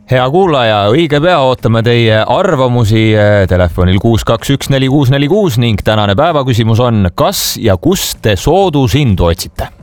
hea kuulaja, õige pea ootame teie arvamusi telefonil 621 4646 ning tänane päevaküsimus on, kas ja kus te soodusindu otsite?